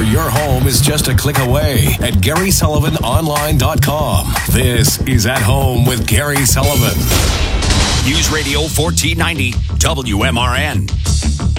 for your home is just a click away at GarySullivanOnline.com. This is At Home with Gary Sullivan. News Radio 1490 WMRN.